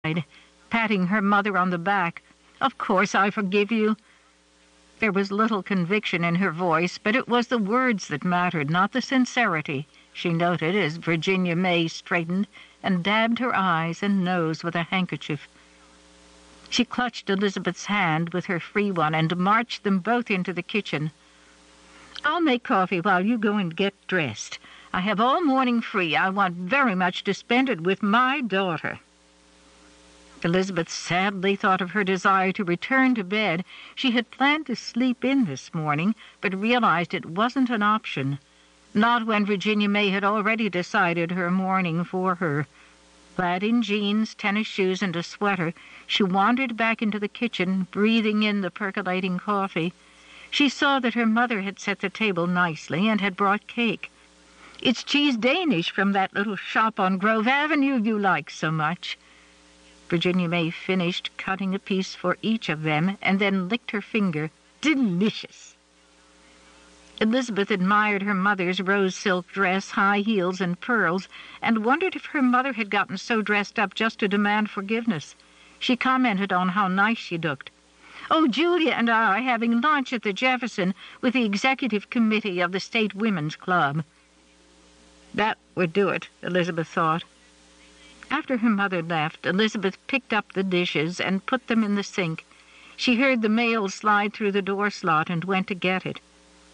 patting her mother on the back. "Of course I forgive you." There was little conviction in her voice, but it was the words that mattered, not the sincerity, she noted as Virginia May straightened and dabbed her eyes and nose with a handkerchief. She clutched Elizabeth's hand with her free one and marched them both into the kitchen. "I'll make coffee while you go and get dressed. I have all morning free. I want very much to spend it with my daughter." Elizabeth sadly thought of her desire to return to bed. She had planned to sleep in this morning, but realized it wasn't an option. Not when Virginia May had already decided her morning for her. Clad in jeans, tennis shoes, and a sweater, she wandered back into the kitchen, breathing in the percolating coffee. She saw that her mother had set the table nicely and had brought cake. "It's cheese Danish from that little shop on Grove Avenue you like so much." Virginia May finished cutting a piece for each of them and then licked her finger. "Delicious." Elizabeth admired her mother's rose silk dress, high heels, and pearls, and wondered if her mother had gotten so dressed up just to demand forgiveness. She commented on how nice she looked. "Oh, Julia and I are having lunch at the Jefferson with the executive committee of the State Women's Club." That would do it, Elizabeth thought. After her mother left, Elizabeth picked up the dishes and put them in the sink. She heard the mail slide through the door slot and went to get it.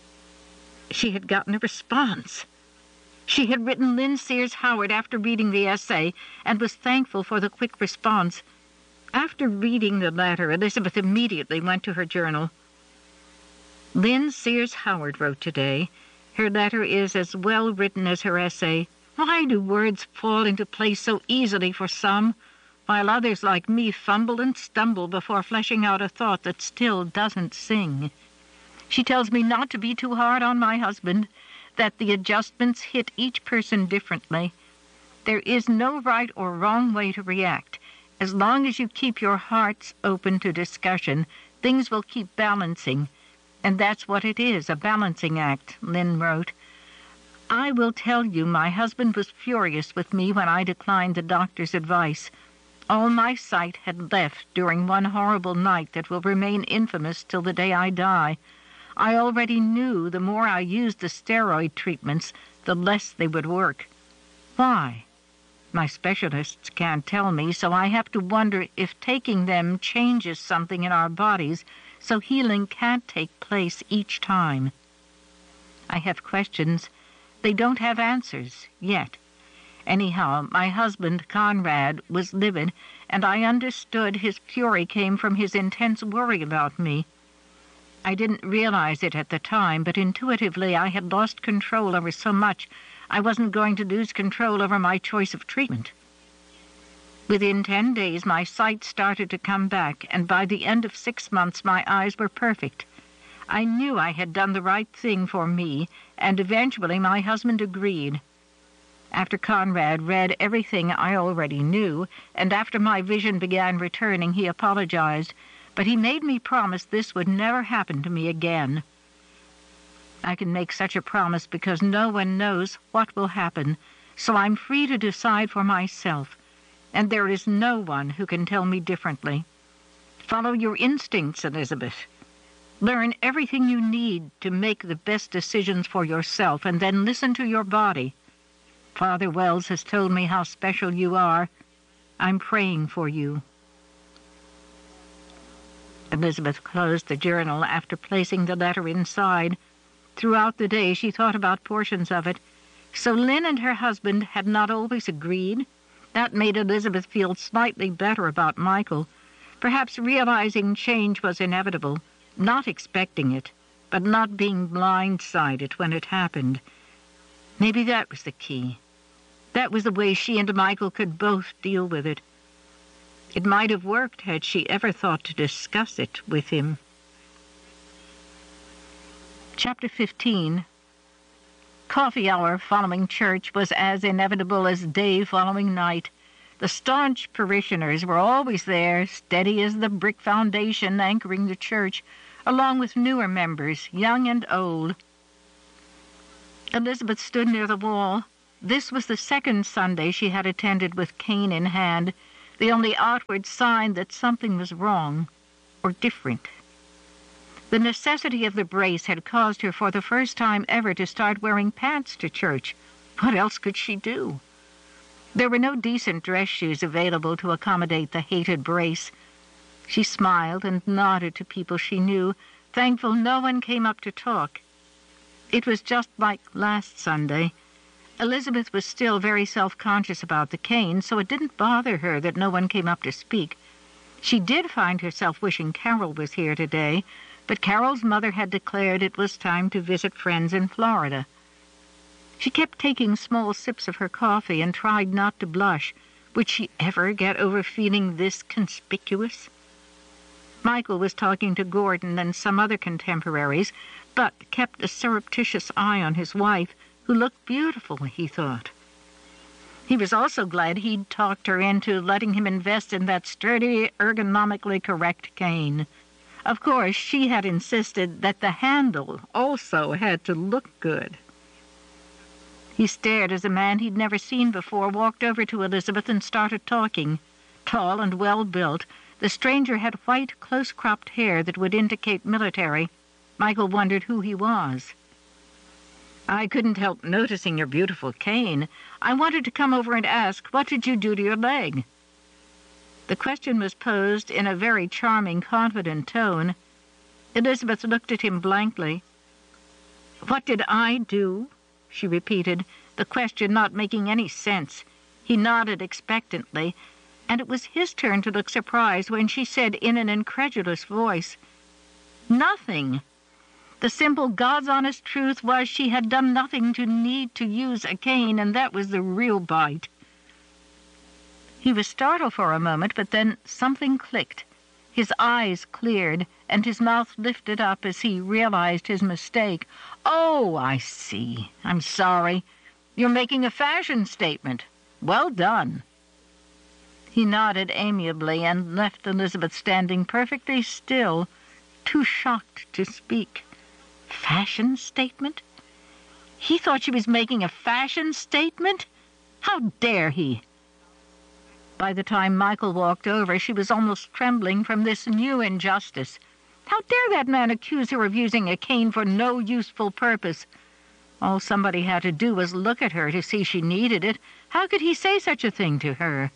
She had gotten a response. She had written Lynn Sears Howard after reading the essay and was thankful for the quick response. After reading the letter, Elizabeth immediately went to her journal. Lynn Sears Howard wrote today. Her letter is as well written as her essay. Why do words fall into place so easily for some, while others like me fumble and stumble before fleshing out a thought that still doesn't sing? She tells me not to be too hard on my husband, that the adjustments hit each person differently. There is no right or wrong way to react. As long as you keep your hearts open to discussion, things will keep balancing. And that's what it is, a balancing act, Lynn wrote. I will tell you my husband was furious with me when I declined the doctor's advice. All my sight had left during one horrible night that will remain infamous till the day I die. I already knew the more I used the steroid treatments, the less they would work. Why? My specialists can't tell me, so I have to wonder if taking them changes something in our bodies so healing can't take place each time. I have questions. They don't have answers yet. Anyhow, my husband, Conrad, was livid, and I understood his fury came from his intense worry about me. I didn't realize it at the time, but intuitively I had lost control over so much I wasn't going to lose control over my choice of treatment. Within 10 days, my sight started to come back, and by the end of 6 months, my eyes were perfect. I knew I had done the right thing for me, and eventually my husband agreed. After Conrad read everything I already knew, and after my vision began returning, he apologized, but he made me promise this would never happen to me again. I can make such a promise because no one knows what will happen, so I'm free to decide for myself, and there is no one who can tell me differently. Follow your instincts, Elizabeth. Learn everything you need to make the best decisions for yourself, and then listen to your body. Father Wells has told me how special you are. I'm praying for you. Elizabeth closed the journal after placing the letter inside. Throughout the day she thought about portions of it. So Lynn and her husband had not always agreed. That made Elizabeth feel slightly better about Michael, perhaps realizing change was inevitable, not expecting it, but not being blindsided when it happened. Maybe that was the key. That was the way she and Michael could both deal with it. It might have worked had she ever thought to discuss it with him. Chapter 15. Coffee hour following church was as inevitable as day following night. The staunch parishioners were always there, steady as the brick foundation anchoring the church, along with newer members, young and old. Elizabeth stood near the wall. This was the second Sunday she had attended with cane in hand. the only outward sign that something was wrong or different. The necessity of the brace had caused her for the first time ever to start wearing pants to church. What else could she do? There were no decent dress shoes available to accommodate the hated brace. She smiled and nodded to people she knew, thankful no one came up to talk. It was just like last Sunday. Elizabeth was still very self-conscious about the cane, so it didn't bother her that no one came up to speak. She did find herself wishing Carol was here today, but Carol's mother had declared it was time to visit friends in Florida. She kept taking small sips of her coffee and tried not to blush. Would she ever get over feeling this conspicuous? Michael was talking to Gordon and some other contemporaries, but kept a surreptitious eye on his wife, who looked beautiful, he thought. He was also glad he'd talked her into letting him invest in that sturdy, ergonomically correct cane. Of course, she had insisted that the handle also had to look good. He stared as a man he'd never seen before walked over to Elizabeth and started talking. Tall and well-built, the stranger had white, close-cropped hair that would indicate military. Michael wondered who he was. "I couldn't help noticing your beautiful cane. I wanted to come over and ask, what did you do to your leg?" The question was posed in a very charming, confident tone. Elizabeth looked at him blankly. "What did I do?" she repeated, the question not making any sense. He nodded expectantly, and it was his turn to look surprised when she said in an incredulous voice, "Nothing." The simple, God's honest truth was she had done nothing to need to use a cane, and that was the real bite. He was startled for a moment, but then something clicked. His eyes cleared, and his mouth lifted up as he realized his mistake. "Oh, I see. I'm sorry. You're making a fashion statement. Well done." He nodded amiably and left Elizabeth standing perfectly still, too shocked to speak. Fashion statement? He thought she was making a fashion statement? How dare he? By the time Michael walked over, she was almost trembling from this new injustice. How dare that man accuse her of using a cane for no useful purpose? All somebody had to do was look at her to see she needed it. How could he say such a thing to her?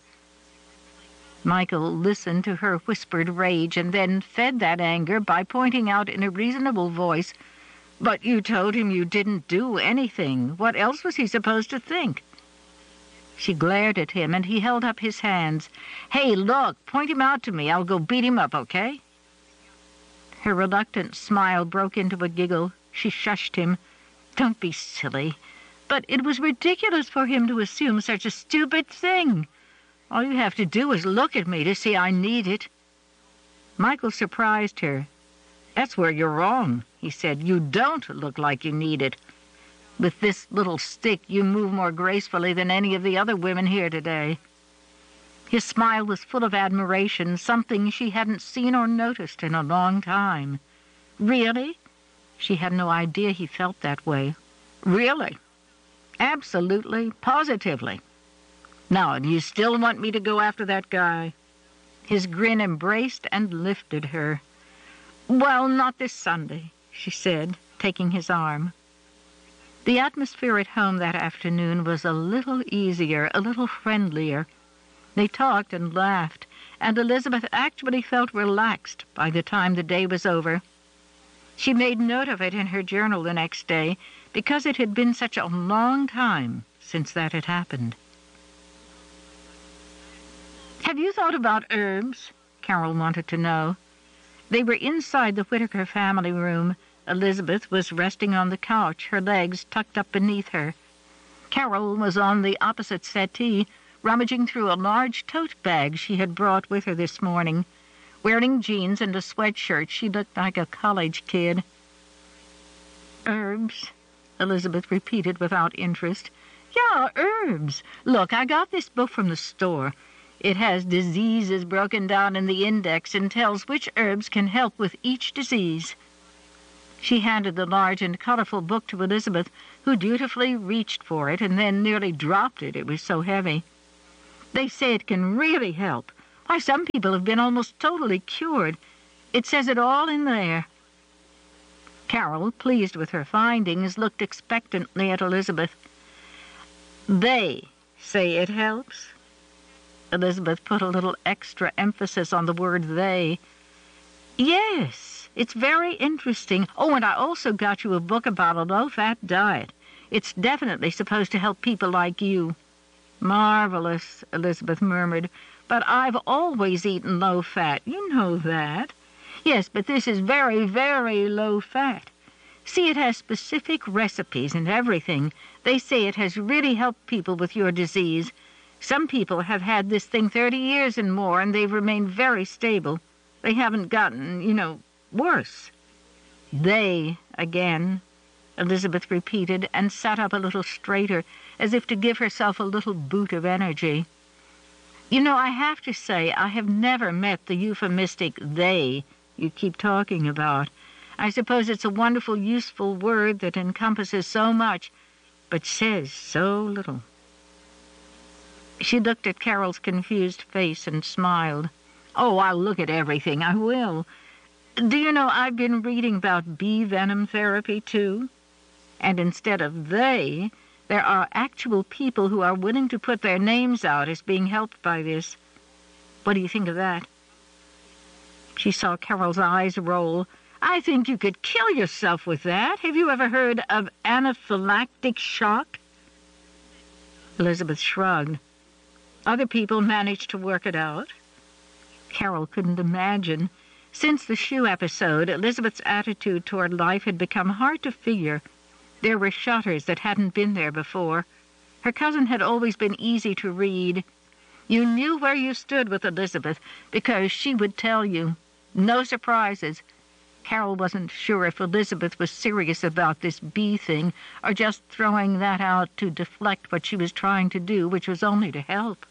Michael listened to her whispered rage and then fed that anger by pointing out in a reasonable voice, "But you told him you didn't do anything. What else was he supposed to think?" She glared at him, and he held up his hands. "Hey, look, point him out to me. I'll go beat him up, okay?" Her reluctant smile broke into a giggle. She shushed him. "Don't be silly." But it was ridiculous for him to assume such a stupid thing. "All you have to do is look at me to see I need it." Michael surprised her. "That's where you're wrong," he said. "You don't look like you need it. With this little stick, you move more gracefully than any of the other women here today." His smile was full of admiration, something she hadn't seen or noticed in a long time. "Really?" She had no idea he felt that way. "Really. Absolutely, positively. Now, do you still want me to go after that guy?" His grin embraced and lifted her. "Well, not this Sunday," she said, taking his arm. The atmosphere at home that afternoon was a little easier, a little friendlier. They talked and laughed, and Elizabeth actually felt relaxed by the time the day was over. She made note of it in her journal the next day, because it had been such a long time since that had happened. "Have you thought about herbs?" Carol wanted to know. They were inside the Whittaker family room. Elizabeth was resting on the couch, her legs tucked up beneath her. Carol was on the opposite settee, rummaging through a large tote bag she had brought with her this morning. Wearing jeans and a sweatshirt, she looked like a college kid. "Herbs?" Elizabeth repeated without interest. "Yeah, herbs. Look, I got this book from the store. It has diseases broken down in the index and tells which herbs can help with each disease." She handed the large and colorful book to Elizabeth, who dutifully reached for it and then nearly dropped it. It was so heavy. "They say it can really help. Why, some people have been almost totally cured. It says it all in there." Carol, pleased with her findings, looked expectantly at Elizabeth. "They say it helps?" Elizabeth put a little extra emphasis on the word they. "Yes, it's very interesting. Oh, and I also got you a book about a low-fat diet. It's definitely supposed to help people like you." "Marvelous," Elizabeth murmured. "But I've always eaten low-fat. You know that." "Yes, but this is very, very low-fat. See, it has specific recipes and everything. They say it has really helped people with your disease. Some people have had this thing 30 years and more, and they've remained very stable. They haven't gotten, worse." "They," again, Elizabeth repeated, and sat up a little straighter, as if to give herself a little boot of energy. I have to say I have never met the euphemistic they you keep talking about. I suppose it's a wonderful, useful word that encompasses so much, but says so little." She looked at Carol's confused face and smiled. "Oh, I'll look at everything, I will. Do you know, I've been reading about bee venom therapy, too? And instead of they, there are actual people who are willing to put their names out as being helped by this. What do you think of that?" She saw Carol's eyes roll. "I think you could kill yourself with that. Have you ever heard of anaphylactic shock?" Elizabeth shrugged. "Other people managed to work it out." Carol couldn't imagine. Since the shoe episode, Elizabeth's attitude toward life had become hard to figure. There were shutters that hadn't been there before. Her cousin had always been easy to read. You knew where you stood with Elizabeth because she would tell you. No surprises. Carol wasn't sure if Elizabeth was serious about this bee thing or just throwing that out to deflect what she was trying to do, which was only to help.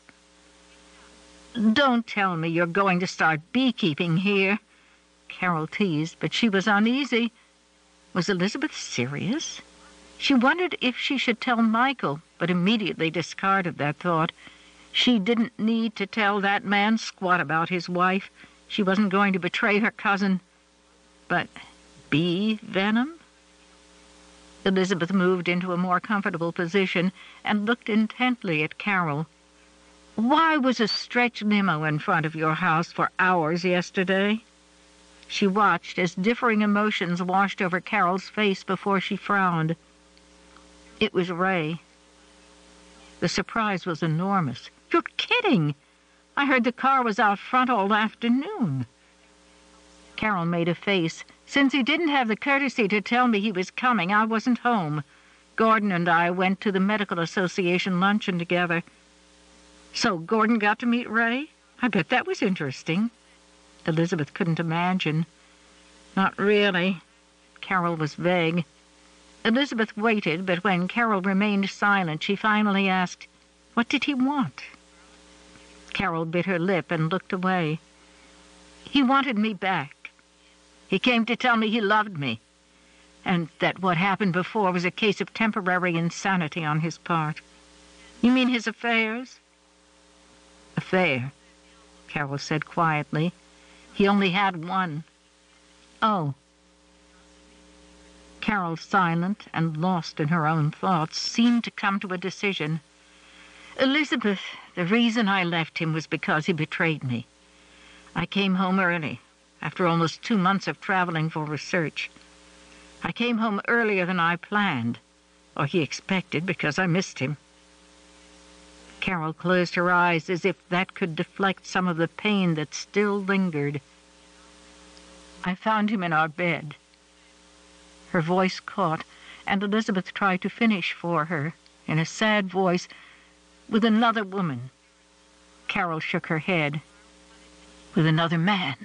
"Don't tell me you're going to start beekeeping here," Carol teased, but she was uneasy. Was Elizabeth serious? She wondered if she should tell Michael, but immediately discarded that thought. She didn't need to tell that man squat about his wife. She wasn't going to betray her cousin. But bee venom? Elizabeth moved into a more comfortable position and looked intently at Carol. "Why was a stretch limo in front of your house for hours yesterday?" She watched as differing emotions washed over Carol's face before she frowned. It was Ray. The surprise was enormous. "You're kidding! I heard the car was out front all afternoon." Carol made a face. "Since he didn't have the courtesy to tell me he was coming, I wasn't home. Gordon and I went to the Medical Association luncheon together." "So Gordon got to meet Ray? I bet that was interesting." Elizabeth couldn't imagine. "Not really." Carol was vague. Elizabeth waited, but when Carol remained silent, she finally asked, "What did he want?" Carol bit her lip and looked away. "He wanted me back. He came to tell me he loved me, and that what happened before was a case of temporary insanity on his part." "You mean his affairs?" "Affair," Carol said quietly. "He only had one." "Oh." Carol, silent and lost in her own thoughts, seemed to come to a decision. "Elizabeth, the reason I left him was because he betrayed me. I came home early, after almost 2 months of traveling for research. I came home earlier than I planned, or he expected, because I missed him." Carol closed her eyes as if that could deflect some of the pain that still lingered. "I found him in our bed." Her voice caught, and Elizabeth tried to finish for her, in a sad voice, "with another woman." Carol shook her head. "With another man."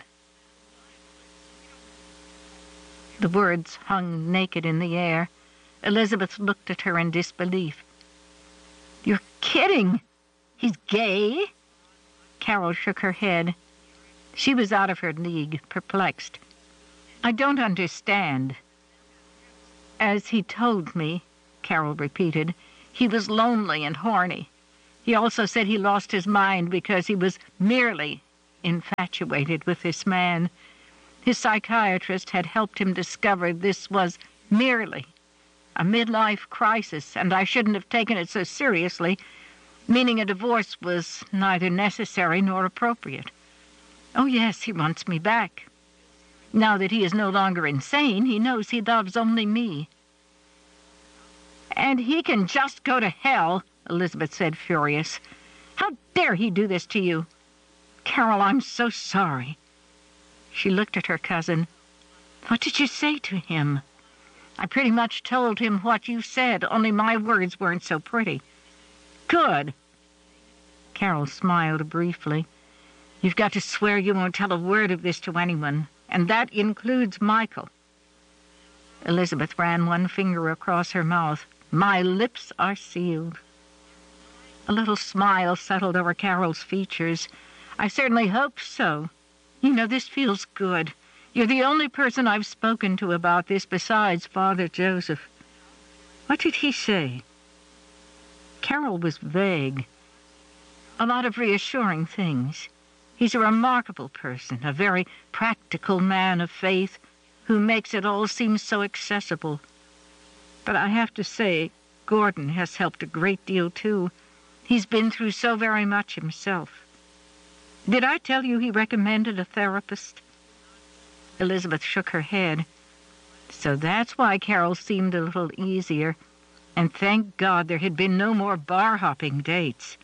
The words hung naked in the air. Elizabeth looked at her in disbelief. "You're kidding! He's gay?" Carol shook her head. She was out of her league, perplexed. "I don't understand." "As he told me," Carol repeated, "he was lonely and horny. He also said he lost his mind because he was merely infatuated with this man. His psychiatrist had helped him discover this was merely a midlife crisis, and I shouldn't have taken it so seriously, meaning a divorce was neither necessary nor appropriate. Oh, yes, he wants me back. Now that he is no longer insane, he knows he loves only me. And he can just go to hell, Elizabeth said, furious. How dare he do this to you? Carol, I'm so sorry. She looked at her cousin. What did you say to him? I pretty much told him what you said, only my words weren't so pretty. Good. Carol smiled briefly. You've got to swear you won't tell a word of this to anyone, and that includes Michael. Elizabeth ran one finger across her mouth. My lips are sealed. A little smile settled over Carol's features. I certainly hope so. You know, this feels good. You're the only person I've spoken to about this besides Father Joseph. What did he say? Carol was vague. A lot of reassuring things. He's a remarkable person, a very practical man of faith who makes it all seem so accessible. But I have to say, Gordon has helped a great deal, too. He's been through so very much himself. Did I tell you he recommended a therapist? Elizabeth shook her head. So that's why Carol seemed a little easier, and thank God there had been no more bar-hopping dates.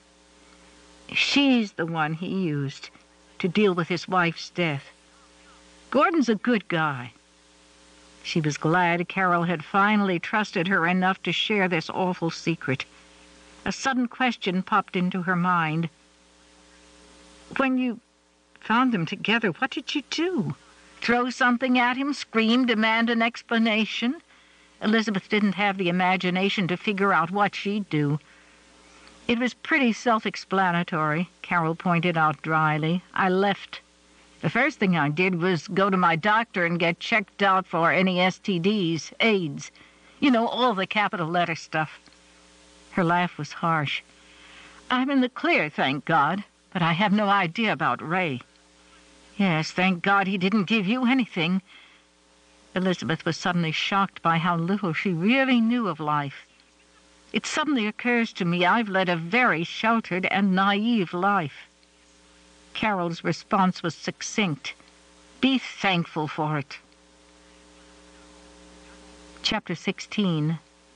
She's the one he used to deal with his wife's death. Gordon's a good guy. She was glad Carol had finally trusted her enough to share this awful secret. A sudden question popped into her mind. When you found them together, what did you do? Throw something at him, scream, demand an explanation? Elizabeth didn't have the imagination to figure out what she'd do. It was pretty self-explanatory, Carol pointed out dryly. I left. The first thing I did was go to my doctor and get checked out for any STDs, AIDS. You know, all the capital letter stuff. Her laugh was harsh. I'm in the clear, thank God, but I have no idea about Ray. Yes, thank God he didn't give you anything. Elizabeth was suddenly shocked by how little she really knew of life. It suddenly occurs to me I've led a very sheltered and naive life. Carol's response was succinct. Be thankful for it. Chapter 16.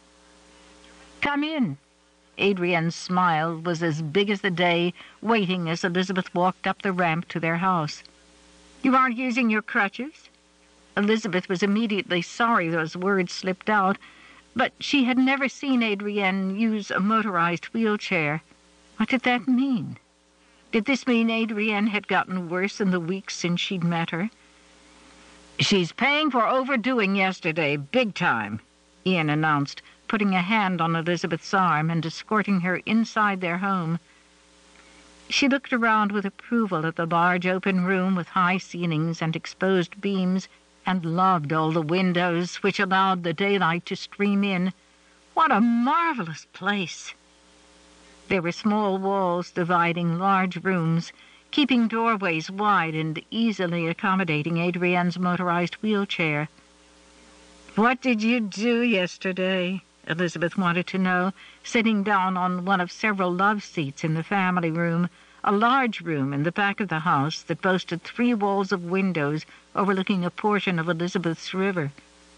Come in. Adrienne's smile was as big as the day, waiting as Elizabeth walked up the ramp to their house. You aren't using your crutches? Elizabeth was immediately sorry those words slipped out, but she had never seen Adrienne use a motorized wheelchair. What did that mean? Did this mean Adrienne had gotten worse in the weeks since she'd met her? She's paying for overdoing yesterday, big time, Ian announced, putting a hand on Elizabeth's arm and escorting her inside their home. She looked around with approval at the large open room with high ceilings and exposed beams, and loved all the windows which allowed the daylight to stream in. What a marvelous place! There were small walls dividing large rooms, keeping doorways wide and easily accommodating Adrienne's motorized wheelchair. What did you do yesterday? Elizabeth wanted to know, sitting down on one of several love seats in the family room, a large room in the back of the house that boasted 3 walls of windows overlooking a portion of Elizabeth's river.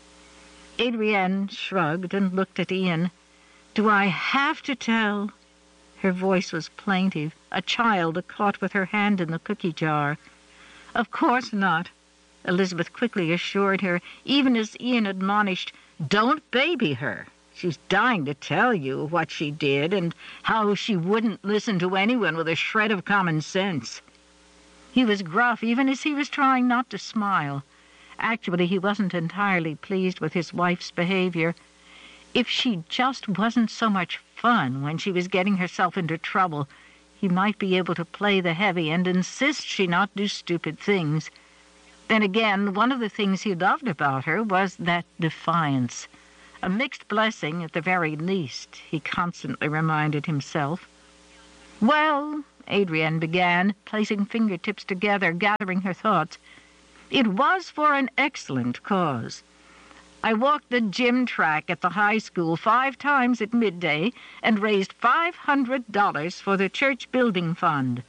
Adrienne shrugged and looked at Ian. Do I have to tell? Her voice was plaintive, a child caught with her hand in the cookie jar. Of course not, Elizabeth quickly assured her, even as Ian admonished, don't baby her. She's dying to tell you what she did and how she wouldn't listen to anyone with a shred of common sense. He was gruff, even as he was trying not to smile. Actually, he wasn't entirely pleased with his wife's behavior. If she just wasn't so much fun when she was getting herself into trouble, he might be able to play the heavy and insist she not do stupid things. Then again, one of the things he loved about her was that defiance. A mixed blessing at the very least, he constantly reminded himself. Well, Adrienne began, placing fingertips together, gathering her thoughts. "It was for an excellent cause. I walked the gym track at the high school 5 times at midday and raised $500 for the church building fund."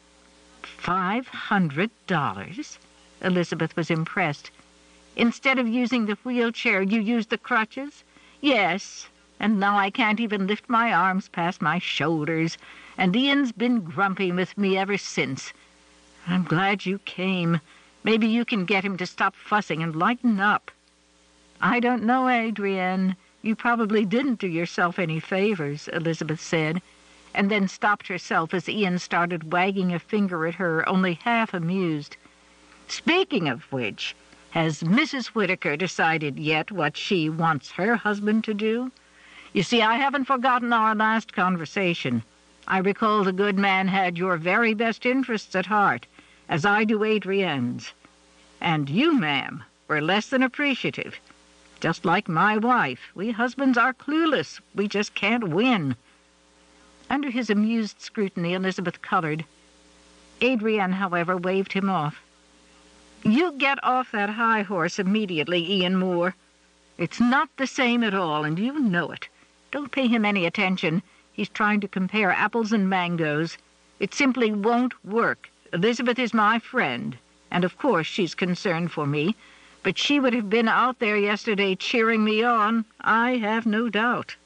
$500? Elizabeth was impressed. "Instead of using the wheelchair, you used the crutches?" "Yes, and now I can't even lift my arms past my shoulders, and Ian's been grumpy with me ever since. I'm glad you came. Maybe you can get him to stop fussing and lighten up." "I don't know, Adrienne. You probably didn't do yourself any favors," Elizabeth said, and then stopped herself as Ian started wagging a finger at her, only half amused. "Speaking of which, has Mrs. Whittaker decided yet what she wants her husband to do? You see, I haven't forgotten our last conversation. I recall the good man had your very best interests at heart, as I do Adrienne's. And you, ma'am, were less than appreciative. Just like my wife, we husbands are clueless. We just can't win." Under his amused scrutiny, Elizabeth colored. Adrienne, however, waved him off. "You get off that high horse immediately, Ian Moore. It's not the same at all, and you know it. Don't pay him any attention. He's trying to compare apples and mangoes. It simply won't work. Elizabeth is my friend, and of course she's concerned for me, but she would have been out there yesterday cheering me on, I have no doubt."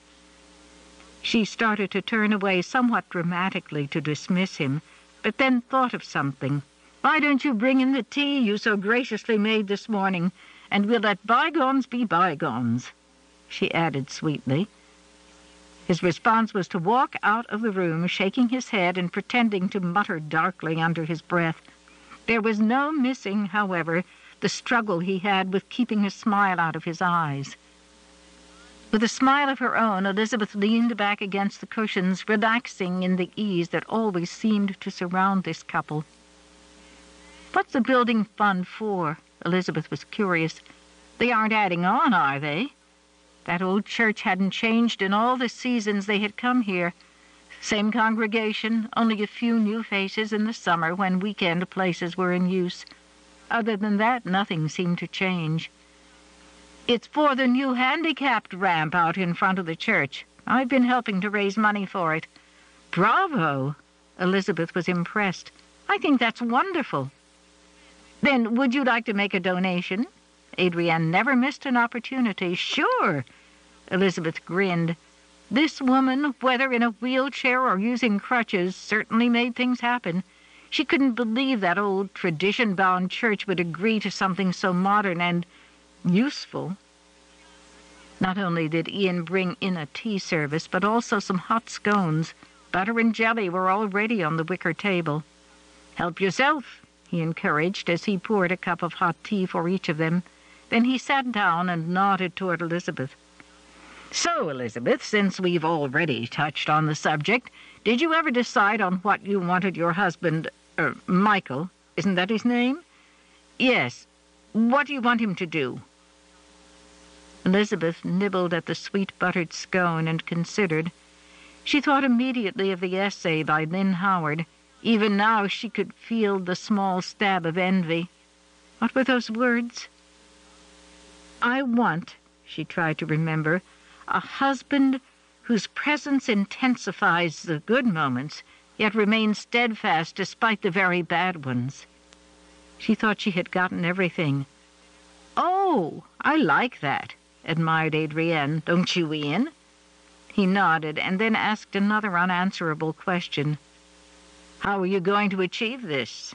She started to turn away somewhat dramatically to dismiss him, but then thought of something. "Why don't you bring in the tea you so graciously made this morning, and we'll let bygones be bygones," she added sweetly. His response was to walk out of the room, shaking his head and pretending to mutter darkly under his breath. There was no missing, however, the struggle he had with keeping a smile out of his eyes. With a smile of her own, Elizabeth leaned back against the cushions, relaxing in the ease that always seemed to surround this couple. "What's the building fund for?" Elizabeth was curious. "They aren't adding on, are they? That old church hadn't changed in all the seasons they had come here. Same congregation, only a few new faces in the summer when weekend places were in use. Other than that, nothing seemed to change." "It's for the new handicapped ramp out in front of the church. I've been helping to raise money for it." "Bravo!" Elizabeth was impressed. "I think that's wonderful." "Then would you like to make a donation?" Adrienne never missed an opportunity. "Sure." Elizabeth grinned. This woman, whether in a wheelchair or using crutches, certainly made things happen. She couldn't believe that old tradition-bound church would agree to something so modern and useful. Not only did Ian bring in a tea service, but also some hot scones. Butter and jelly were already on the wicker table. "Help yourself," he encouraged as he poured a cup of hot tea for each of them. Then he sat down and nodded toward Elizabeth. "So, Elizabeth, since we've already touched on the subject, did you ever decide on what you wanted your husband, Michael, isn't that his name?" "Yes. What do you want him to do?" Elizabeth nibbled at the sweet buttered scone and considered. She thought immediately of the essay by Lynn Howard. Even now she could feel the small stab of envy. What were those words? "I want," she tried to remember, "a husband whose presence intensifies the good moments, yet remains steadfast despite the very bad ones." She thought she had gotten everything. "Oh, I like that," admired Adrienne. "Don't you, Ian?" He nodded and then asked another unanswerable question. "How are you going to achieve this?"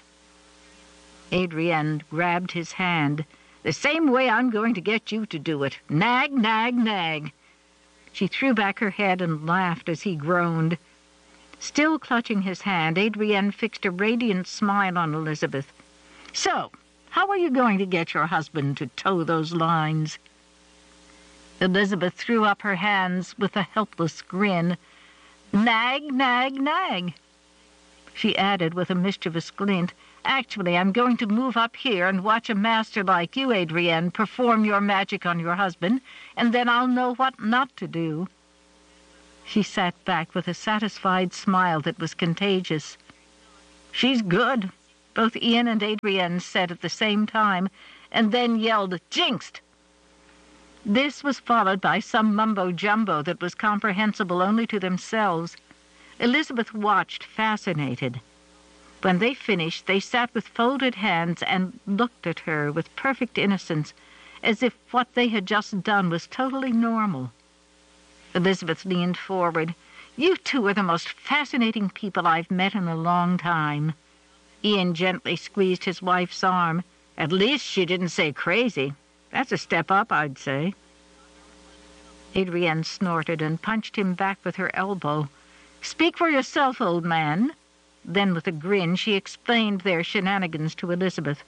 Adrienne grabbed his hand. "The same way I'm going to get you to do it. Nag, nag, nag." She threw back her head and laughed as he groaned. Still clutching his hand, Adrienne fixed a radiant smile on Elizabeth. "So, how are you going to get your husband to toe those lines?" Elizabeth threw up her hands with a helpless grin. "Nag, nag, nag." She added with a mischievous glint, "Actually, I'm going to move up here and watch a master like you, Adrienne, perform your magic on your husband, and then I'll know what not to do." She sat back with a satisfied smile that was contagious. "She's good," both Ian and Adrienne said at the same time, and then yelled, "Jinxed!" This was followed by some mumbo-jumbo that was comprehensible only to themselves. Elizabeth watched, fascinated. When they finished, they sat with folded hands and looked at her with perfect innocence, as if what they had just done was totally normal. Elizabeth leaned forward. "You two are the most fascinating people I've met in a long time." Ian gently squeezed his wife's arm. "At least she didn't say crazy. That's a step up, I'd say." Adrienne snorted and punched him back with her elbow. "Speak for yourself, old man." Then with a grin she explained their shenanigans to Elizabeth.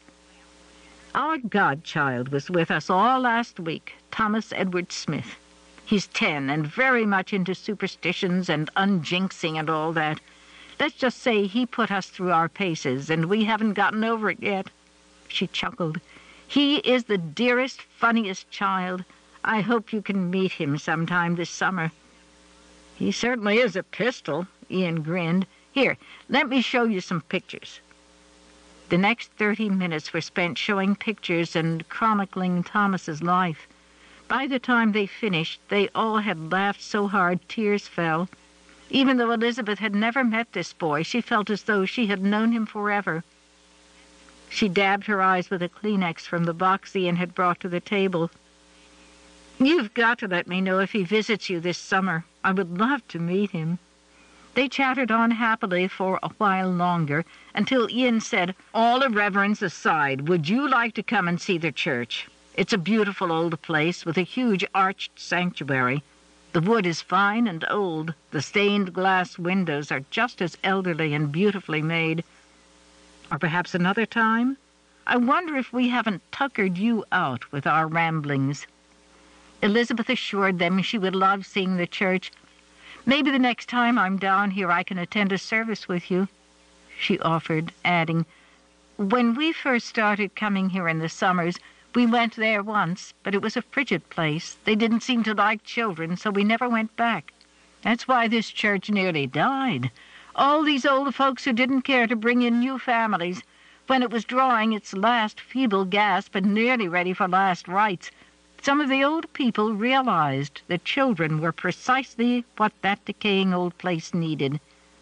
"Our godchild was with us all last week, Thomas Edward Smith. He's 10 and very much into superstitions and unjinxing and all that. Let's just say he put us through our paces, and we haven't gotten over it yet." She chuckled. "He is the dearest, funniest child. I hope you can meet him sometime this summer." "He certainly is a pistol," Ian grinned. "Here, let me show you some pictures." The next 30 minutes were spent showing pictures and chronicling Thomas's life. By the time they finished, they all had laughed so hard tears fell. Even though Elizabeth had never met this boy, she felt as though she had known him forever. She dabbed her eyes with a Kleenex from the box Ian had brought to the table. "You've got to let me know if he visits you this summer. I would love to meet him." They chattered on happily for a while longer, until Ian said, "All irreverence aside, would you like to come and see the church? It's a beautiful old place with a huge arched sanctuary. The wood is fine and old. The stained glass windows are just as elderly and beautifully made. Or perhaps another time? I wonder if we haven't tuckered you out with our ramblings." Elizabeth assured them she would love seeing the church. "Maybe the next time I'm down here I can attend a service with you," she offered, adding, "When we first started coming here in the summers, we went there once, but it was a frigid place. They didn't seem to like children, so we never went back. That's why this church nearly died. All these old folks who didn't care to bring in new families. When it was drawing its last feeble gasp and nearly ready for last rites, some of the old people realized that children were precisely what that decaying old place needed."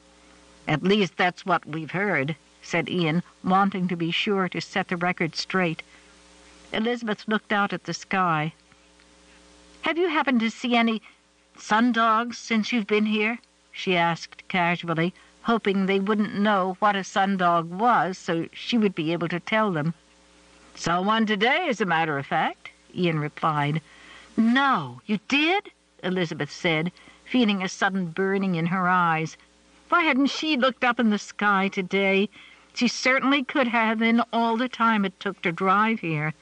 "At least that's what we've heard," said Ian, wanting to be sure to set the record straight. Elizabeth looked out at the sky. "Have you happened to see any sundogs since you've been here?" she asked casually, hoping they wouldn't know what a sundog was, so she would be able to tell them. "Saw one today, as a matter of fact," Ian replied. "No, you did?" Elizabeth said, feeling a sudden burning in her eyes. Why hadn't she looked up in the sky today? She certainly could have in all the time it took to drive here.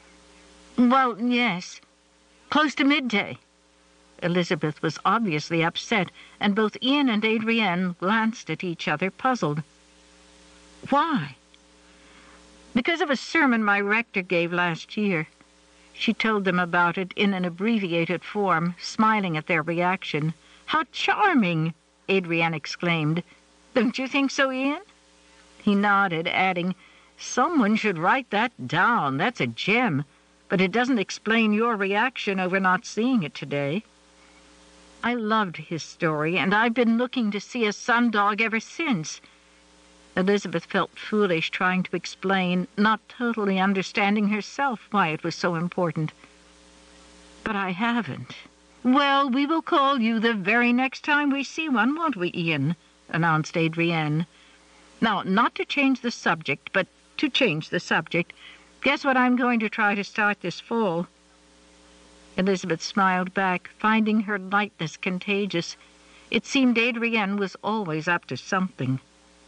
"Well, yes, close to midday." Elizabeth was obviously upset, and both Ian and Adrienne glanced at each other, puzzled. "Why?" "Because of a sermon my rector gave last year." She told them about it in an abbreviated form, smiling at their reaction. "How charming!" Adrienne exclaimed. "Don't you think so, Ian?" He nodded, adding, "Someone should write that down. That's a gem. But it doesn't explain your reaction over not seeing it today." "I loved his story, and I've been looking to see a sundog ever since." Elizabeth felt foolish trying to explain, not totally understanding herself why it was so important. "But I haven't." "Well, we will call you the very next time we see one, won't we, Ian?" announced Adrienne. "Now, not to change the subject, but to change the subject, guess what I'm going to try to start this fall?" Elizabeth smiled back, finding her lightness contagious. It seemed Adrienne was always up to something.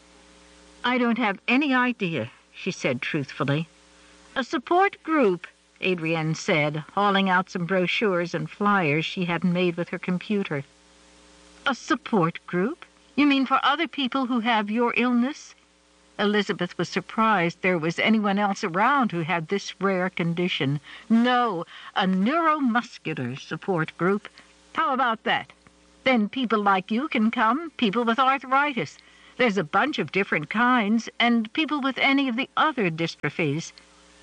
"I don't have any idea," she said truthfully. "A support group," Adrienne said, hauling out some brochures and flyers she had made with her computer. "A support group? You mean for other people who have your illness?" Elizabeth was surprised there was anyone else around who had this rare condition. "No, a neuromuscular support group. How about that?" Then people like you can come, people with arthritis. There's a bunch of different kinds, and people with any of the other dystrophies.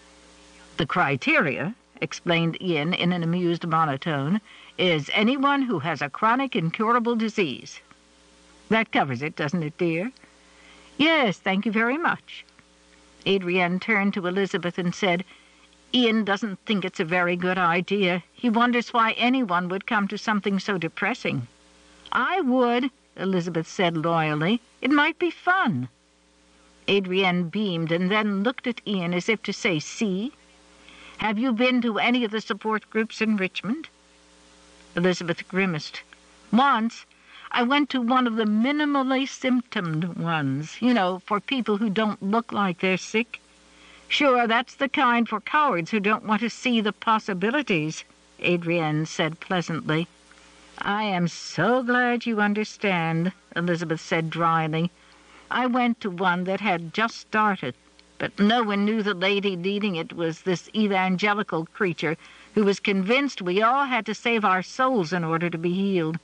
The criteria, explained Ian in an amused monotone, is anyone who has a chronic incurable disease. That covers it, doesn't it, dear? Yes, thank you very much. Adrienne turned to Elizabeth and said, Ian doesn't think it's a very good idea. He wonders why anyone would come to something so depressing. I would, Elizabeth said loyally. It might be fun. Adrienne beamed and then looked at Ian as if to say, see? Have you been to any of the support groups in Richmond? Elizabeth grimaced. Once, I went to one of the minimally symptomed ones, for people who don't look like they're sick. Sure, that's the kind for cowards who don't want to see the possibilities, Adrienne said pleasantly. I am so glad you understand, Elizabeth said dryly. I went to one that had just started, but no one knew the lady leading it was this evangelical creature who was convinced we all had to save our souls in order to be healed.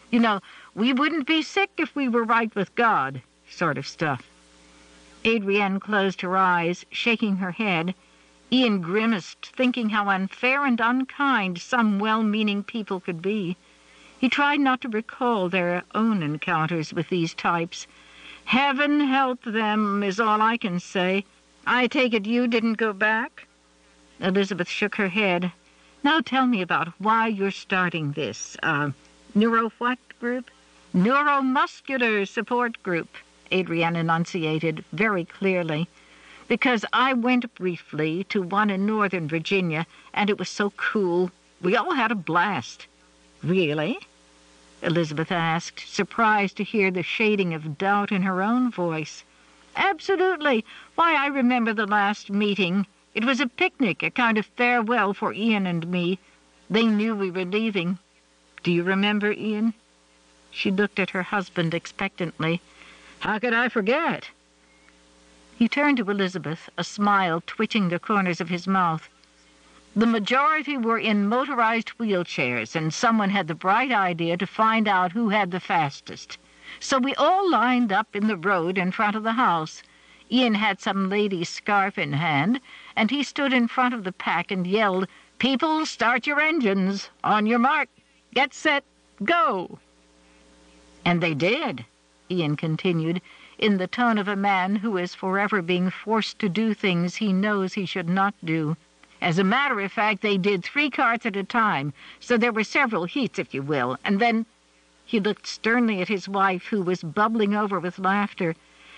We wouldn't be sick if we were right with God, sort of stuff. Adrienne closed her eyes, shaking her head. Ian grimaced, thinking how unfair and unkind some well-meaning people could be. He tried not to recall their own encounters with these types. Heaven help them, is all I can say. I take it you didn't go back? Elizabeth shook her head. Now tell me about why you're starting this, neuro-what group? Neuromuscular support group, Adrienne enunciated very clearly. Because I went briefly to one in Northern Virginia, and it was so cool. We all had a blast. Really? Elizabeth asked, surprised to hear the shading of doubt in her own voice. Absolutely. Why, I remember the last meeting. It was a picnic, a kind of farewell for Ian and me. They knew we were leaving. Do you remember, Ian? She looked at her husband expectantly. How could I forget? He turned to Elizabeth, a smile twitching the corners of his mouth. The majority were in motorized wheelchairs, and someone had the bright idea to find out who had the fastest. So we all lined up in the road in front of the house. Ian had some lady's scarf in hand, and he stood in front of the pack and yelled, People, start your engines. On your mark. Get set. Go. And they did, Ian continued, in the tone of a man who is forever being forced to do things he knows he should not do. As a matter of fact, they did 3 carts at a time, so there were several heats, if you will, and then— He looked sternly at his wife, who was bubbling over with laughter.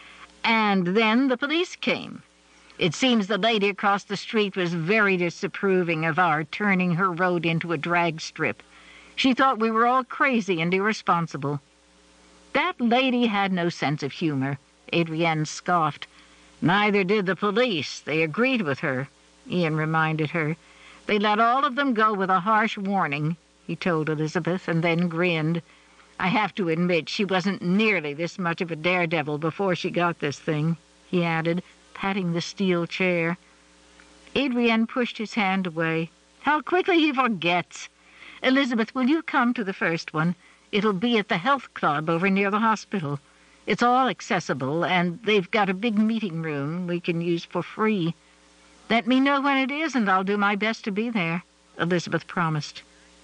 And then the police came. It seems the lady across the street was very disapproving of our turning her road into a drag strip. She thought we were all crazy and irresponsible. That lady had no sense of humor, Adrienne scoffed. Neither did the police. They agreed with her, Ian reminded her. They let all of them go with a harsh warning, he told Elizabeth, and then grinned. I have to admit she wasn't nearly this much of a daredevil before she got this thing, he added, patting the steel chair. Adrienne pushed his hand away. How quickly he forgets. Elizabeth, will you come to the first one? It'll be at the health club over near the hospital. It's all accessible, and they've got a big meeting room we can use for free. Let me know when it is, and I'll do my best to be there, Elizabeth promised.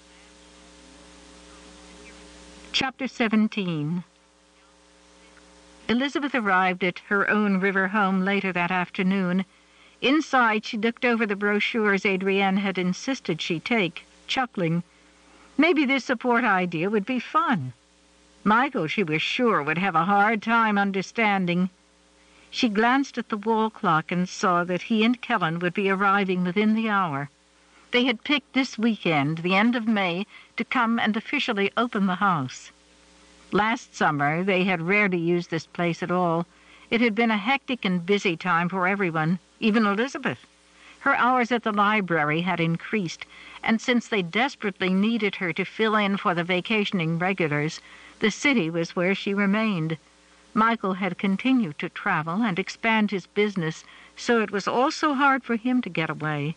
Chapter 17. Elizabeth arrived at her own river home later that afternoon. Inside, she looked over the brochures Adrienne had insisted she take, chuckling. Maybe this support idea would be fun. Michael, she was sure, would have a hard time understanding. She glanced at the wall clock and saw that he and Kellen would be arriving within the hour. They had picked this weekend, the end of May, to come and officially open the house. Last summer, they had rarely used this place at all. It had been a hectic and busy time for everyone, even Elizabeth. Her hours at the library had increased, and since they desperately needed her to fill in for the vacationing regulars, the city was where she remained. Michael had continued to travel and expand his business, so it was also hard for him to get away.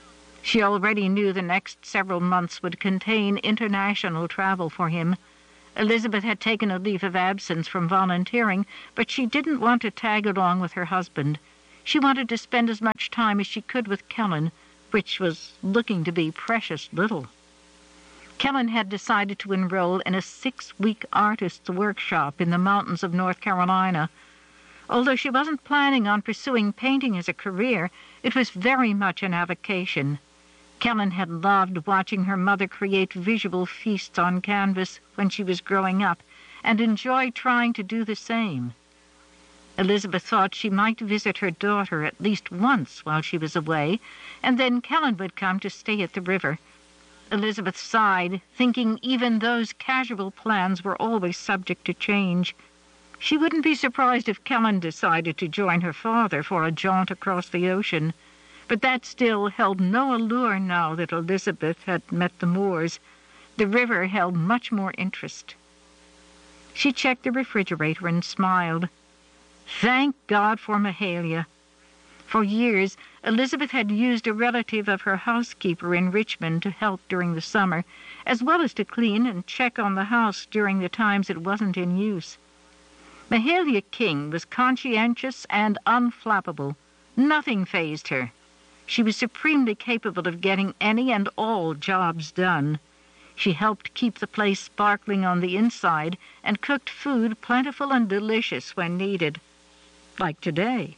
She already knew the next several months would contain international travel for him. Elizabeth had taken a leave of absence from volunteering, but she didn't want to tag along with her husband. She wanted to spend as much time as she could with Kellen, which was looking to be precious little. Kellen had decided to enroll in a 6-week artist's workshop in the mountains of North Carolina. Although she wasn't planning on pursuing painting as a career, it was very much an avocation. Kellen had loved watching her mother create visual feasts on canvas when she was growing up, and enjoyed trying to do the same. Elizabeth thought she might visit her daughter at least once while she was away, and then Kellen would come to stay at the river. Elizabeth sighed, thinking even those casual plans were always subject to change. She wouldn't be surprised if Kellen decided to join her father for a jaunt across the ocean, but that still held no allure now that Elizabeth had met the Moores. The river held much more interest. She checked the refrigerator and smiled. Thank God for Mahalia. For years, Elizabeth had used a relative of her housekeeper in Richmond to help during the summer, as well as to clean and check on the house during the times it wasn't in use. Mahalia King was conscientious and unflappable. Nothing fazed her. She was supremely capable of getting any and all jobs done. She helped keep the place sparkling on the inside and cooked food plentiful and delicious when needed, like today.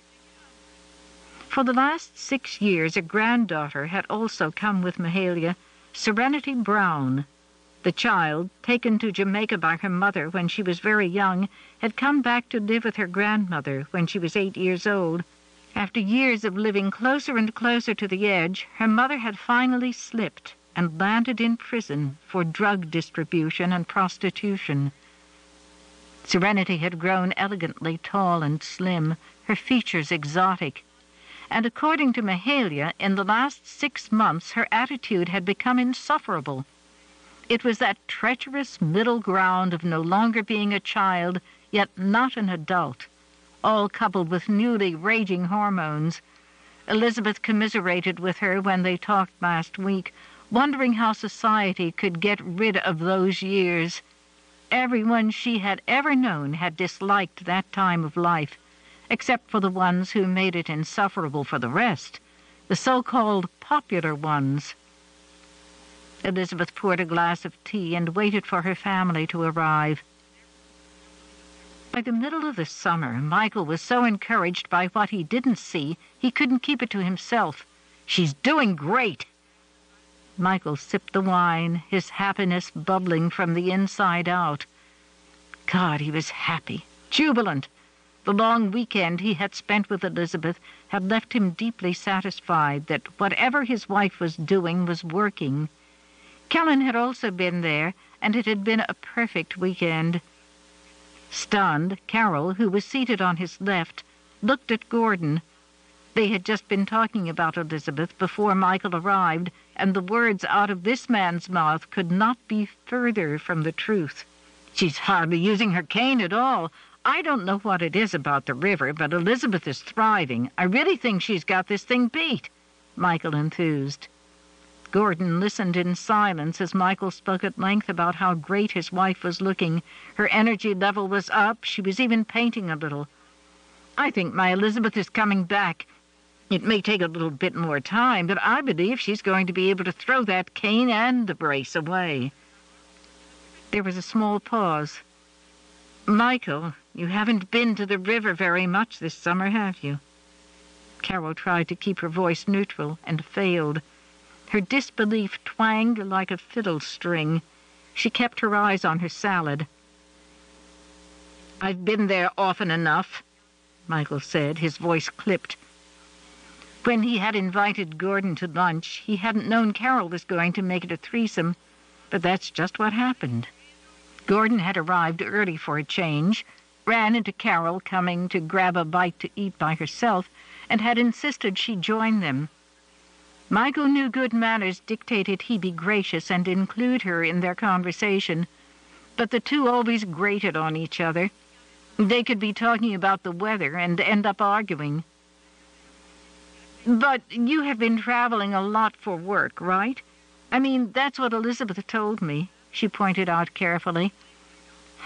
For the last 6 years, a granddaughter had also come with Mahalia, Serenity Brown. The child, taken to Jamaica by her mother when she was very young, had come back to live with her grandmother when she was 8 years old. After years of living closer and closer to the edge, her mother had finally slipped and landed in prison for drug distribution and prostitution. Serenity had grown elegantly tall and slim, her features exotic. And according to Mahalia, in the last 6 months her attitude had become insufferable. It was that treacherous middle ground of no longer being a child, yet not an adult, all coupled with newly raging hormones. Elizabeth commiserated with her when they talked last week, wondering how society could get rid of those years. Everyone she had ever known had disliked that time of life, except for the ones who made it insufferable for the rest, the so-called popular ones. Elizabeth poured a glass of tea and waited for her family to arrive. By the middle of the summer, Michael was so encouraged by what he didn't see, he couldn't keep it to himself. "She's doing great!" Michael sipped the wine, his happiness bubbling from the inside out. God, he was happy, jubilant. The long weekend he had spent with Elizabeth had left him deeply satisfied that whatever his wife was doing was working. Kellen had also been there, and it had been a perfect weekend. Stunned, Carol, who was seated on his left, looked at Gordon. They had just been talking about Elizabeth before Michael arrived, and the words out of this man's mouth could not be further from the truth. "She's hardly using her cane at all. I don't know what it is about the river, but Elizabeth is thriving. I really think she's got this thing beat," Michael enthused. Gordon listened in silence as Michael spoke at length about how great his wife was looking. Her energy level was up. She was even painting a little. "I think my Elizabeth is coming back. It may take a little bit more time, but I believe she's going to be able to throw that cane and the brace away." There was a small pause. "Michael, you haven't been to the river very much this summer, have you?" Carol tried to keep her voice neutral and failed. Her disbelief twanged like a fiddle string. She kept her eyes on her salad. "I've been there often enough," Michael said, his voice clipped. When he had invited Gordon to lunch, he hadn't known Carol was going to make it a threesome, but that's just what happened. Gordon had arrived early for a change, ran into Carol coming to grab a bite to eat by herself, and had insisted she join them. Michael knew good manners dictated he be gracious and include her in their conversation, but the two always grated on each other. They could be talking about the weather and end up arguing. "But you have been traveling a lot for work, right? I mean, that's what Elizabeth told me," she pointed out carefully.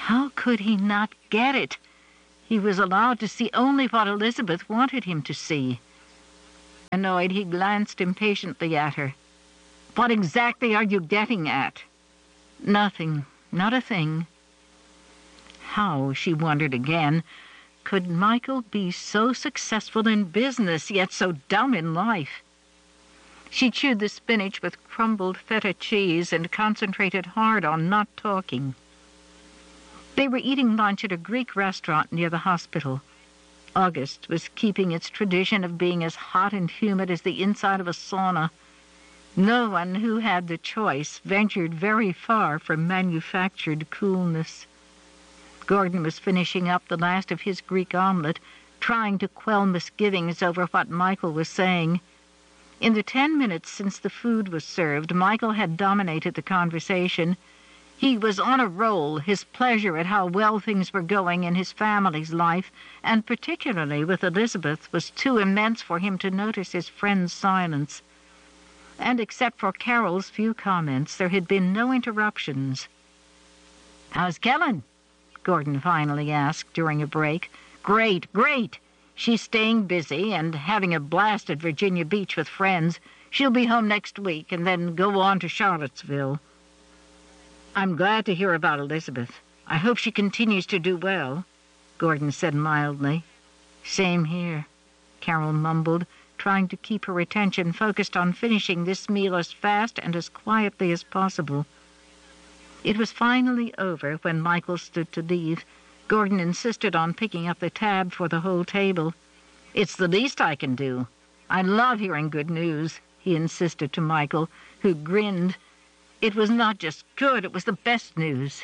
How could he not get it? He was allowed to see only what Elizabeth wanted him to see. Annoyed, he glanced impatiently at her. What exactly are you getting at? Nothing. Not a thing. How, she wondered again, could Michael be so successful in business, yet so dumb in life? She chewed the spinach with crumbled feta cheese and concentrated hard on not talking. They were eating lunch at a Greek restaurant near the hospital. August was keeping its tradition of being as hot and humid as the inside of a sauna. No one who had the choice ventured very far from manufactured coolness. Gordon was finishing up the last of his Greek omelet, trying to quell misgivings over what Michael was saying. In the 10 minutes since the food was served, Michael had dominated the conversation. He was on a roll, his pleasure at how well things were going in his family's life, and particularly with Elizabeth, was too immense for him to notice his friend's silence. And except for Carol's few comments, there had been no interruptions. "How's Kellen?" Gordon finally asked during a break. "Great, great. She's staying busy and having a blast at Virginia Beach with friends. She'll be home next week and then go on to Charlottesville." "I'm glad to hear about Elizabeth. I hope she continues to do well," Gordon said mildly. "Same here," Carol mumbled, trying to keep her attention focused on finishing this meal as fast and as quietly as possible. It was finally over when Michael stood to leave. Gordon insisted on picking up the tab for the whole table. "It's the least I can do. I love hearing good news," he insisted to Michael, who grinned. It was not just good, it was the best news.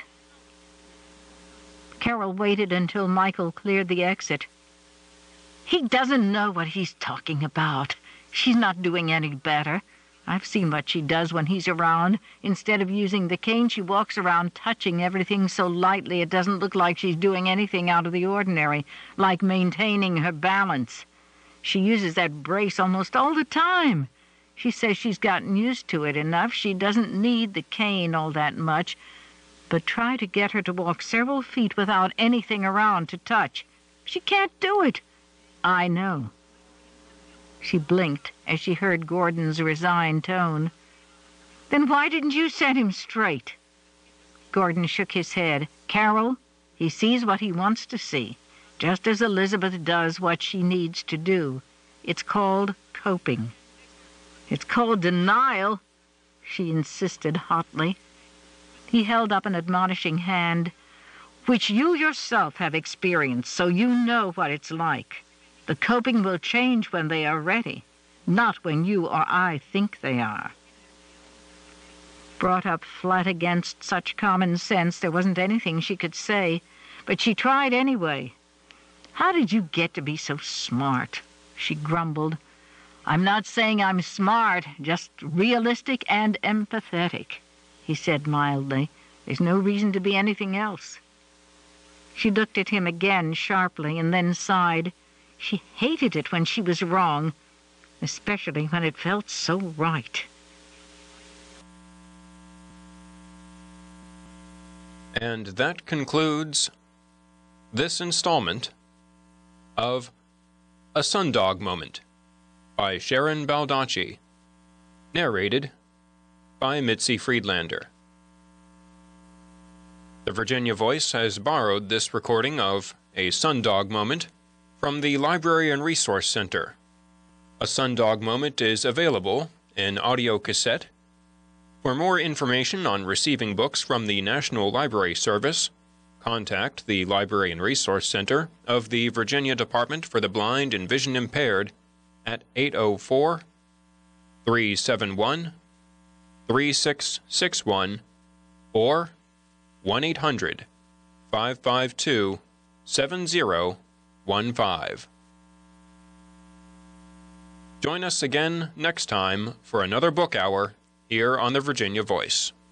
Carol waited until Michael cleared the exit. "He doesn't know what he's talking about. She's not doing any better. I've seen what she does when he's around. Instead of using the cane, she walks around touching everything so lightly it doesn't look like she's doing anything out of the ordinary, like maintaining her balance. She uses that brace almost all the time. She says she's gotten used to it enough. She doesn't need the cane all that much. But try to get her to walk several feet without anything around to touch. She can't do it. I know." She blinked as she heard Gordon's resigned tone. "Then why didn't you set him straight?" Gordon shook his head. "Carol, he sees what he wants to see, just as Elizabeth does what she needs to do. It's called coping." "It's called denial," she insisted hotly. He held up an admonishing hand. "Which you yourself have experienced, so you know what it's like. The coping will change when they are ready, not when you or I think they are." Brought up flat against such common sense, there wasn't anything she could say, but she tried anyway. "How did you get to be so smart?" she grumbled. "I'm not saying I'm smart, just realistic and empathetic," he said mildly. "There's no reason to be anything else." She looked at him again sharply and then sighed. She hated it when she was wrong, especially when it felt so right. And that concludes this installment of A Sundog Moment by Sharon Baldacci, narrated by Mitzi Friedlander. The Virginia Voice has borrowed this recording of A Sundog Moment from the Library and Resource Center. A Sundog Moment is available in audio cassette. For more information on receiving books from the National Library Service, contact the Library and Resource Center of the Virginia Department for the Blind and Vision Impaired at 804-371-3661 or 1-800-552-7015. Join us again next time for another book hour here on the Virginia Voice.